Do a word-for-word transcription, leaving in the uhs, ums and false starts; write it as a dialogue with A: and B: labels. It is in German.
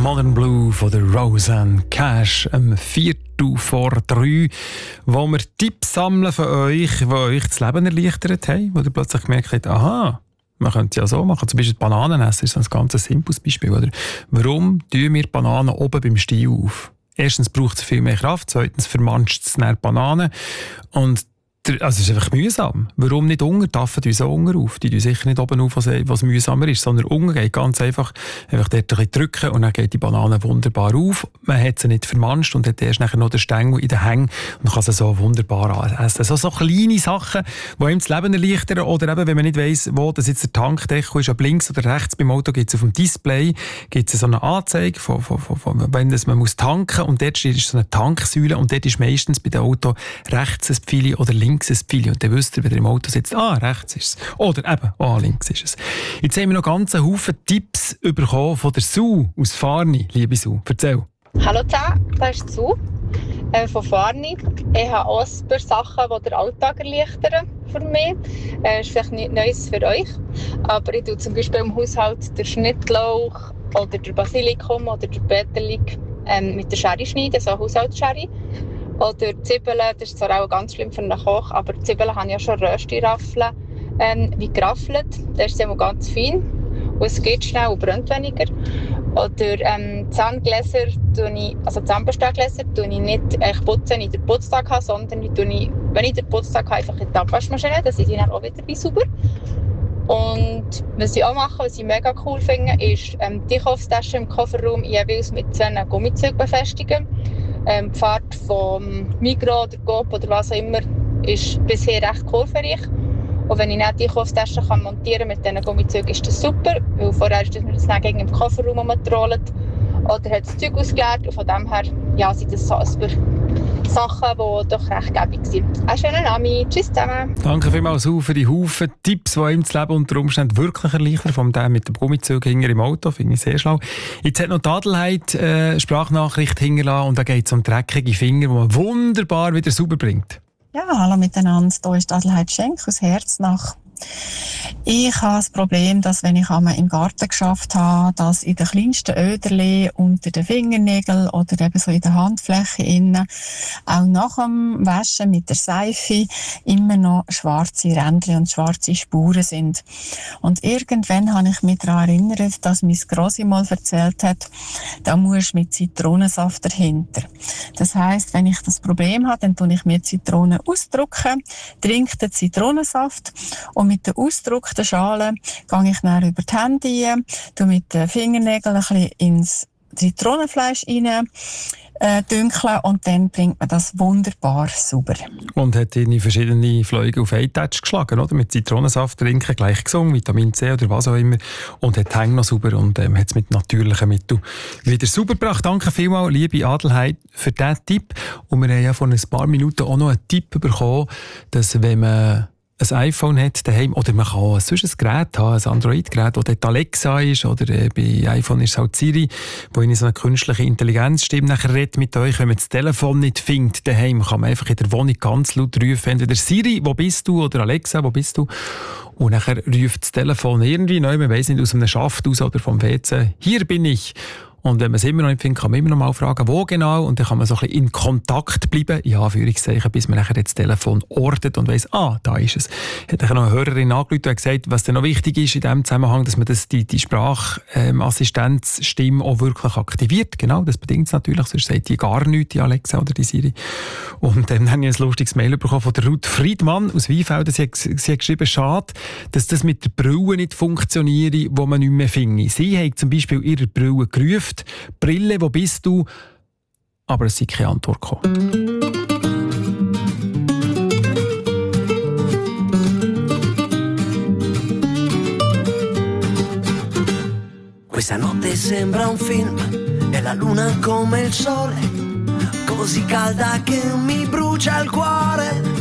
A: Modern Blue von der Roseanne Cash am Viertel vor drei, wo wir Tipps sammeln von euch, die euch das Leben erleichtert haben, wo ihr plötzlich gemerkt habt, aha, man könnte ja so machen. Zum Beispiel Bananen essen ist ein ganz simples Beispiel. Oder? Warum tun wir Bananen oben beim Stiel auf? Erstens braucht es viel mehr Kraft, zweitens vermanscht es die Bananen und also es ist einfach mühsam. Warum nicht unten? Taffen die so unten auf. Die tun sicher nicht oben auf, was, was mühsamer ist, sondern unten geht ganz einfach, einfach dort ein bisschen drücken und dann geht die Banane wunderbar auf. Man hat sie nicht vermanscht und hat erst nachher noch den Stängel in den Hängen und kann sie so wunderbar essen. So, so kleine Sachen, die ihm das Leben erleichtern. Oder eben, wenn man nicht weiss, wo das jetzt der Tankdeckel ist, ob links oder rechts beim Auto, gibt es auf dem Display gibt's so eine Anzeige, von, von, von, von, wenn das, man muss tanken und dort steht so eine Tanksäule und dort ist meistens bei dem Auto rechts ein Pfeil oder links ein Pfeil. Und dann wisst ihr, wenn ihr im Auto sitzt, ah, rechts ist es. Oder eben, ah, links ist es. Jetzt haben wir noch ganz einen Haufen Tipps bekommen von der Sue aus Farni. Liebe Sue, erzähl.
B: Hallo zusammen, das ist Sue äh, von Farni. Ich habe auch ein paar Sachen, die den Alltag erleichtern für mich. Das äh, ist vielleicht nicht Neues für euch, aber ich tue zum Beispiel im Haushalt den Schnittlauch oder den Basilikum oder den Peterlik ähm, mit der Schere schneiden, so eine Haushaltsschere. Oder Zwiebeln, das ist zwar auch ganz schlimm für einen Koch, aber Zwiebeln haben ja schon Rösti-Raffeln ähm, wie geraffelt. Das ist immer ganz fein und es geht schnell und brennt weniger. Oder ähm, Zahngläser, ich, also Zahnpastagläser, tue ich nicht ich putze, wenn ich den Putztag habe, sondern ich tue, ich, wenn ich den Putztag habe, einfach in die Abwaschmaschine, dann sind die dann auch wieder sauber. Und was ich auch mache, was ich mega cool finde, ist ähm, die Einkaufstasche im Kofferraum jeweils mit zwei Gummizügen befestigen. Ähm, die Fahrt vom Migros oder Coop oder was auch immer ist bisher recht kurvenreich. Und wenn ich nicht die Einkaufstasche kann montieren mit diesen Gummizügen, ist das super, weil vorher ist das mir das gegen im Kofferraum rumgetrollt oder hat das Zeug ausgeleert und von dem her ja, sind das so ein paar Sachen, die doch recht gäbig sind. Einen schönen Abend. Tschüss zusammen.
A: Danke vielmals für die Haufen Tipps, die ihm das Leben unter Umständen wirklich erleichtern. Von dem mit dem Gummizug hinter im Auto, finde ich sehr schlau. Jetzt hat noch die Adelheid äh, Sprachnachricht hinterlassen und da geht es um dreckige Finger, die man wunderbar wieder sauber bringt.
C: Ja, hallo miteinander. Hier ist Adelheid Schenk aus Herznach. Ich habe das Problem, dass wenn ich einmal im Garten geschafft habe, dass in den kleinsten Öderchen unter den Fingernägeln oder eben so in der Handfläche innen auch nach dem Waschen mit der Seife immer noch schwarze Rändchen und schwarze Spuren sind. Und irgendwann habe ich mich daran erinnert, dass mein Grossi mal erzählt hat, da musst du mit Zitronensaft dahinter. Das heisst, wenn ich das Problem habe, dann tue ich mir Zitronen ausdrücken, trinke den Zitronensaft und mit der ausgedruckten Schale gehe ich dann über die Hände rein, tue mit den Fingernägeln ein bisschen ins Zitronenfleisch rein, äh, dünkeln und dann bringt man das wunderbar sauber.
A: Und hat in verschiedene Fliegen auf einen Touch geschlagen, oder? Mit Zitronensaft trinken, gleich gesungen, Vitamin C oder was auch immer. Und hat die Hänge noch sauber und ähm, hat es mit natürlichen Mitteln wieder sauber gebracht. Danke vielmals, liebe Adelheid, für diesen Tipp. Und wir haben ja vor ein paar Minuten auch noch einen Tipp bekommen, dass wenn man ein iPhone hat daheim, oder man kann auch sonst ein Gerät haben, ein Android-Gerät, wo dort Alexa ist, oder äh, bei iPhone ist es halt Siri, wo in so eine künstliche Intelligenzstimme nachher redet mit euch. Wenn man das Telefon nicht findet daheim, kann man einfach in der Wohnung ganz laut rufen, entweder Siri, wo bist du, oder Alexa, wo bist du? Und nachher ruft das Telefon irgendwie, neu, man weiss nicht, aus einem Schaft aus oder vom W C, hier bin ich. Und wenn man es immer noch nicht findet, kann man immer noch mal fragen, wo genau. Und dann kann man so ein bisschen in Kontakt bleiben, in Anführungszeichen, bis man nachher das Telefon ortet und weiss, ah, da ist es. Hat noch eine Hörerin angerufen und gesagt, was dann noch wichtig ist in diesem Zusammenhang, dass man das, die, die Sprachassistenzstimme auch wirklich aktiviert. Genau, das bedingt es natürlich, sonst sagt die gar nichts, die Alexa oder die Siri. Und dann habe ich ein lustiges Mail bekommen von der Ruth Friedmann aus Weinfelden. Sie hat, sie hat geschrieben, schade, dass das mit der Brille nicht funktioniert, wo man nicht mehr findet. Sie hat zum Beispiel ihre Brille gerufen, Brille, wo bist du? Aber es ist keine Antwort gekommen.
D: Questa notte sembra un film e la luna come il sole, così calda che mi brucia il cuore.